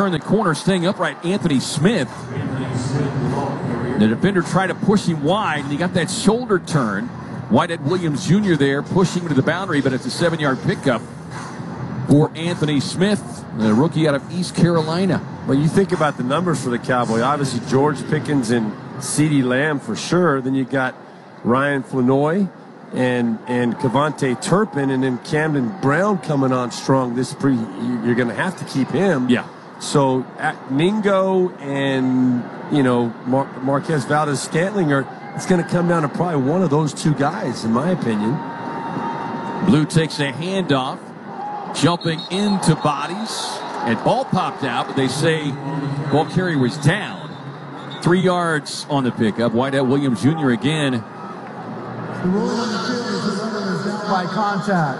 turn the corner, staying upright, Anthony Smith. The defender tried to push him wide, and he got that shoulder turn. Whitehead Williams Jr. there pushing him to the boundary, but it's a 7-yard pickup for Anthony Smith, the rookie out of East Carolina. Well, you think about the numbers for the Cowboys. Obviously, George Pickens and CeeDee Lamb for sure. Then you got Ryan Flanoy and Kevontae Turpin, and then Camden Brown coming on strong. You're going to have to keep him. Yeah. So Mingo and Marquez Valdez-Scantling it's going to come down to probably one of those two guys, in my opinion. Blue takes a handoff, jumping into bodies, and ball popped out, but they say ball carrier was down. 3 yards on the pickup. Whitehead Williams Jr. again. The ruling on the field is the runner is down by contact.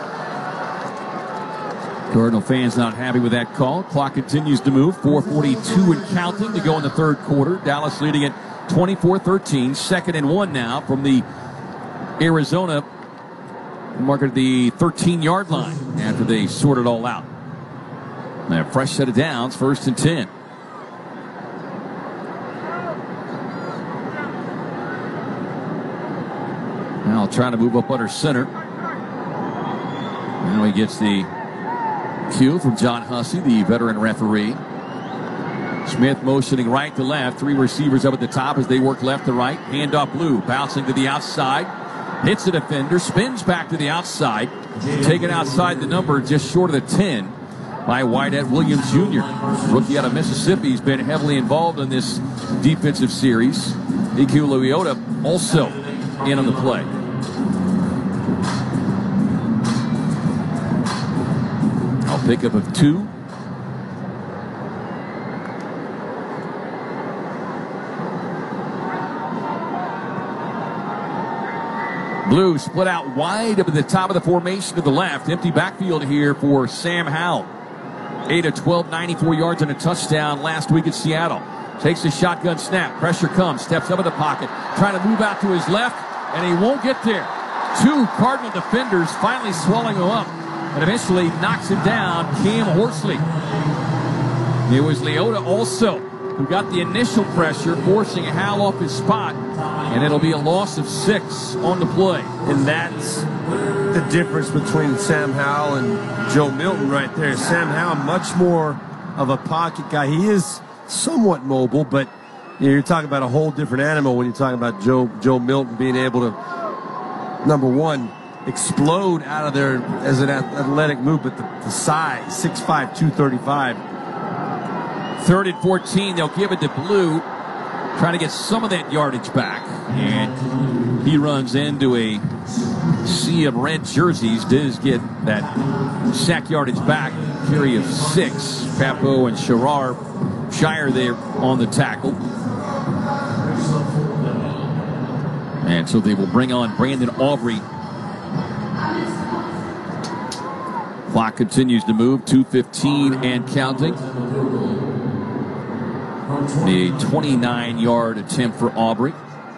Cardinal fans not happy with that call. Clock continues to move. 4:42 and counting to go in the third quarter. Dallas leading it 24-13. 2nd and 1 now from the Arizona marker at the 13-yard line after they sort it all out. And a fresh set of downs. 1st and 10. Now trying to move up under center. Now he gets the cue from John Hussey, the veteran referee. Smith motioning right to left. 3 receivers up at the top as they work left to right. Handoff Blue, bouncing to the outside. Hits the defender, spins back to the outside. Taken outside the number, just short of the 10 by Whitehead Williams Jr. Rookie out of Mississippi. He's been heavily involved in this defensive series. Iku Leota also in on the play. Pickup of 2. Blue split out wide up at the top of the formation to the left. Empty backfield here for Sam Howell. 8 of 12, 94 yards and a touchdown last week at Seattle. Takes a shotgun snap. Pressure comes. Steps up in the pocket. Trying to move out to his left, and he won't get there. 2 Cardinal defenders finally swallowing him up. And eventually knocks him down, Cam Horsley. It was Leota also who got the initial pressure, forcing Howell off his spot. And it'll be a loss of 6 on the play. And that's the difference between Sam Howell and Joe Milton right there. Sam Howell, much more of a pocket guy. He is somewhat mobile, but you're talking about a whole different animal when you're talking about Joe Milton being able to, number one, explode out of there as an athletic move, but the size, 6'5", 235. 3rd and 14, they'll give it to Blue, trying to get some of that yardage back. And he runs into a sea of red jerseys. Does get that sack yardage back. Carry of 6. Papo and Shire there on the tackle. And so they will bring on Brandon Aubrey. Clock continues to move. 2:15 and counting. A 29-yard attempt for Aubrey.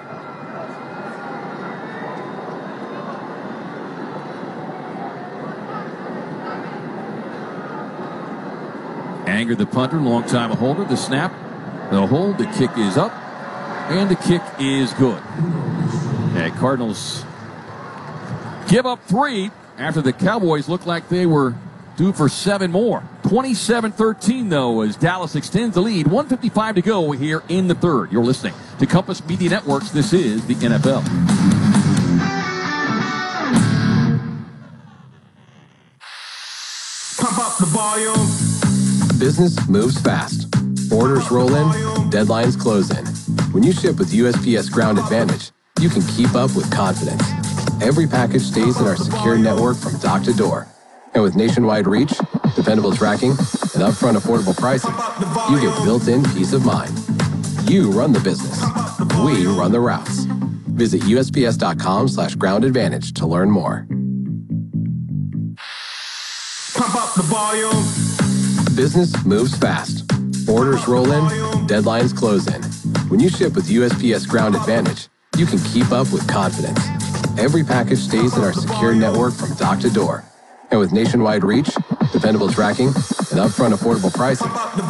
Anger the punter, long time a holder. The snap, the hold, the kick is up, and the kick is good. And Cardinals give up 3 after the Cowboys looked like they were due for 7 more. 27-13, though, as Dallas extends the lead. 1:55 to go here in the third. You're listening to Compass Media Networks. This is the NFL. Pump up the volume. Business moves fast. Orders roll in, deadlines close in. When you ship with USPS Ground Advantage, you can keep up with confidence. Every package stays in our secure network from dock to door. And with nationwide reach, dependable tracking, and upfront affordable pricing, you get built-in peace of mind. You run the business. We run the routes. Visit USPS.com/groundadvantage to learn more. Pump up the volume. Business moves fast. Orders roll in, deadlines close in. When you ship with USPS Ground Advantage, you can keep up with confidence. Every package stays in our secure network from dock to door. And with nationwide reach, dependable tracking, and upfront affordable pricing,